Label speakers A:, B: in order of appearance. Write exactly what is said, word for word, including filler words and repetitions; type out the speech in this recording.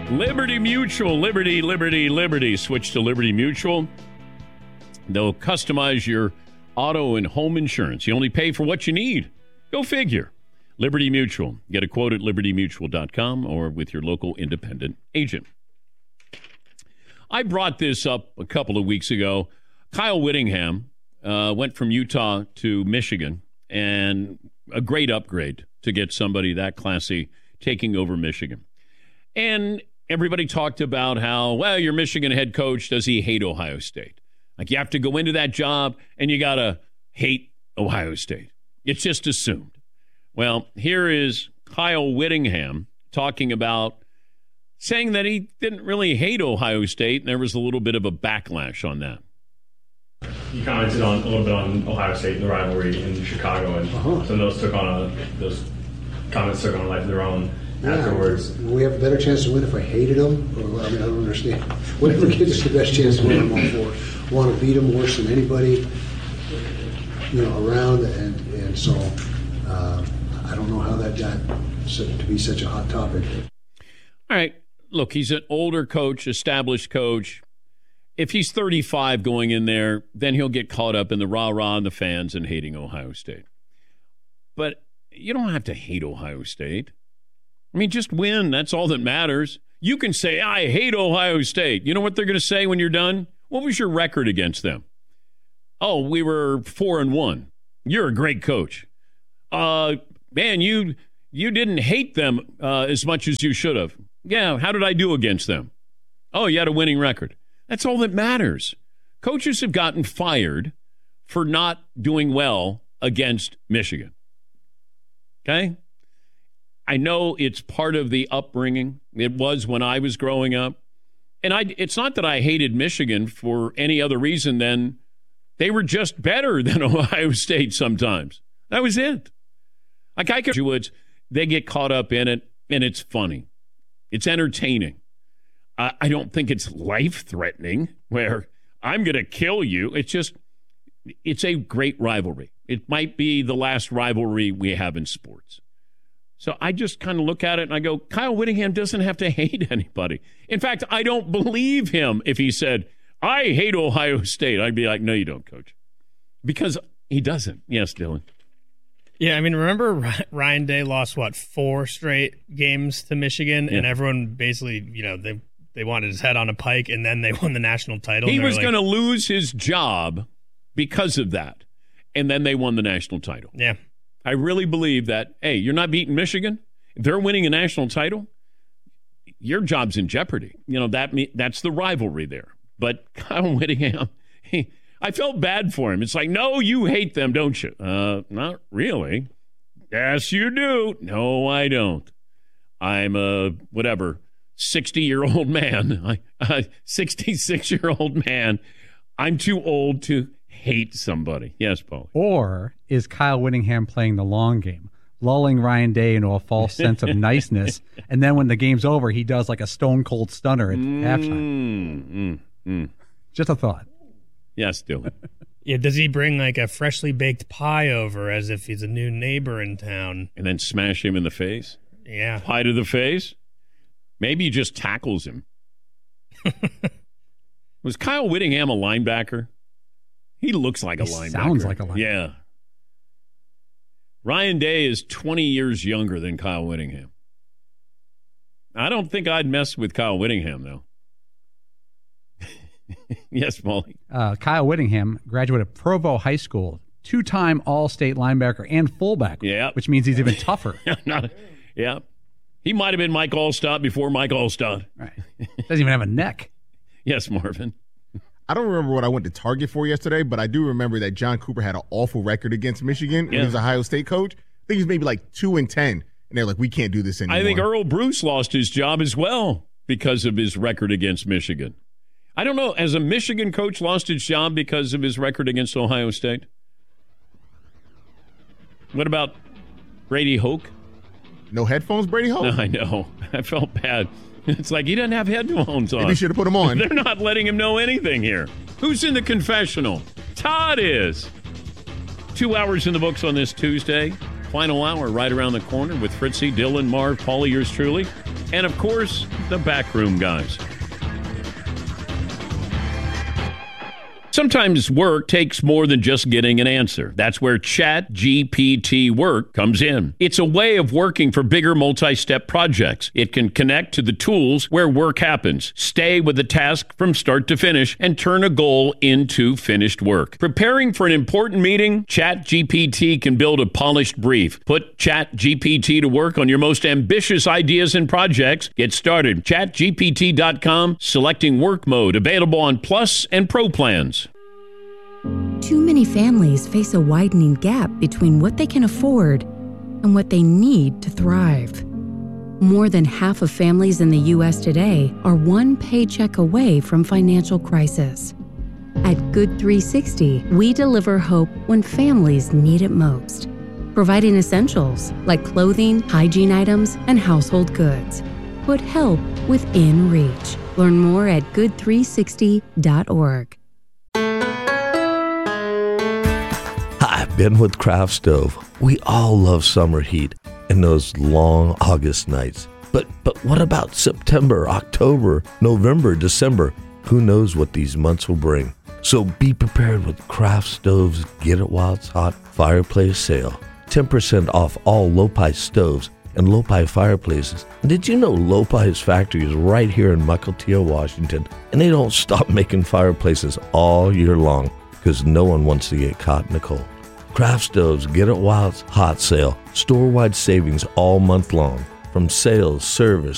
A: Liberty Mutual, Liberty, Liberty, Liberty. Switch to Liberty Mutual. They'll customize your auto and home insurance. You only pay for what you need. Go figure. Liberty Mutual. Get a quote at liberty mutual dot com or with your local independent agent. I brought this up a couple of weeks ago. Kyle Whittingham uh, went from Utah to Michigan, and a great upgrade to get somebody that classy taking over Michigan. And everybody talked about how, well, your Michigan head coach, does he hate Ohio State? Like, you have to go into that job and you got to hate Ohio State. It's just assumed. Well, here is Kyle Whittingham talking about saying that he didn't really hate Ohio State, and there was a little bit of a backlash on that.
B: You commented on a little bit on Ohio State and the rivalry in Chicago, and uh-huh. so those took on a, those comments took on a life of their own
C: yeah,
B: afterwards.
C: We have a better chance to win if I hated them, or I mean, I don't understand. Whatever gives us the best chance to win, I'm all for. Want to beat them worse than anybody, you know, around, and and so uh, I don't know how that got to be such a hot topic.
A: All right, look, he's an older coach, established coach. If he's thirty-five going in there, then he'll get caught up in the rah-rah and the fans and hating Ohio State. But you don't have to hate Ohio State. I mean, just win. That's all that matters. You can say, I hate Ohio State. You know what they're going to say when you're done? What was your record against them? Oh, we were four and one. You're a great coach. Uh, man, you you didn't hate them uh, as much as you should have. Yeah, how did I do against them? Oh, you had a winning record. That's all that matters. Coaches have gotten fired for not doing well against Michigan. Okay? I know it's part of the upbringing. It was when I was growing up. And I, it's not that I hated Michigan for any other reason than they were just better than Ohio State sometimes. That was it. Like I could, they get caught up in it, and it's funny. It's entertaining. I, I don't think it's life-threatening where I'm going to kill you. It's just, it's a great rivalry. It might be the last rivalry we have in sports. So I just kind of look at it and I go, Kyle Whittingham doesn't have to hate anybody. In fact, I don't believe him if he said, I hate Ohio State. I'd be like, no, you don't, Coach. Because he doesn't. Yes, Dylan.
D: Yeah, I mean, remember Ryan Day lost, what, four straight games to Michigan? Yeah. And everyone basically, you know, they they wanted his head on a pike, and then they won the national title.
A: He was
D: like,
A: going to lose his job because of that. And then they won the national title.
D: Yeah.
A: I really believe that, hey, you're not beating Michigan. They're winning a national title. Your job's in jeopardy. You know, that that's the rivalry there. But Kyle Whittingham, he, I felt bad for him. It's like, no, you hate them, don't you? Uh, not really. Yes, you do. No, I don't. I'm a, whatever, sixty-year-old man. A sixty-six-year-old man. I'm too old to hate somebody. Yes, Paul.
E: Or is Kyle Whittingham playing the long game, lulling Ryan Day into a false sense of niceness, and then when the game's over, he does like a stone-cold stunner at mm, halftime? Mm, mm. Just a thought.
A: Yes, Dylan.
D: Yeah, does he bring like a freshly baked pie over as if he's a new neighbor in town?
A: And then smash him in the face?
D: Yeah.
A: Pie to the face? Maybe he just tackles him. Was Kyle Whittingham a linebacker? He looks like
E: he
A: a linebacker.
E: Sounds like a linebacker.
A: Yeah. Ryan Day is twenty years younger than Kyle Whittingham. I don't think I'd mess with Kyle Whittingham, though. Yes, Molly.
E: Uh, Kyle Whittingham graduated Provo High School, two-time All-State linebacker and fullback,
A: yeah.
E: which means he's even tougher.
A: Not, yeah. He might have been Mike Allstott before Mike Allstott.
E: Right. Doesn't even have a neck.
A: Yes, Marvin.
F: I don't remember what I went to Target for yesterday, but I do remember that John Cooper had an awful record against Michigan when
A: yeah.
F: he was a Ohio State coach. I think he was maybe like two and ten, and they're like, we can't do this anymore.
A: I think Earl Bruce lost his job as well because of his record against Michigan. I don't know. Has a Michigan coach lost his job because of his record against Ohio State? What about Brady Hoke?
F: No headphones, Brady Hoke?
A: No, I know. I felt bad. It's like he doesn't have headphones on.
F: Maybe you should have put them on.
A: They're not letting him know anything here. Who's in the confessional? Todd is. Two hours in the books on this Tuesday. Final hour right around the corner with Fritzy, Dylan, Marv, Paulie, yours truly. And, of course, the backroom guys. Sometimes work takes more than just getting an answer. That's where Chat G P T Work comes in. It's a way of working for bigger multi-step projects. It can connect to the tools where work happens, stay with the task from start to finish, and turn a goal into finished work. Preparing for an important meeting? Chat G P T can build a polished brief. Put Chat G P T to work on your most ambitious ideas and projects. Get started. chat G P T dot com, selecting work mode, available on Plus and Pro plans.
G: Too many families face a widening gap between what they can afford and what they need to thrive. More than half of families in the U S today are one paycheck away from financial crisis. At Good three sixty, we deliver hope when families need it most, providing essentials like clothing, hygiene items, and household goods. Put help within reach. Learn more at good three sixty dot org.
H: Hi, Ben with Craft Stove. We all love summer heat and those long August nights. But but what about September, October, November, December? Who knows what these months will bring? So be prepared with Craft Stove's Get It While It's Hot fireplace sale. ten percent off all Lopi stoves and Lopi fireplaces. And did you know Lopi's factory is right here in Mukilteo, Washington? And they don't stop making fireplaces all year long because no one wants to get caught in the cold. Craft Stove's Get It While It's Hot sale. Store-wide savings all month long. From sales, service,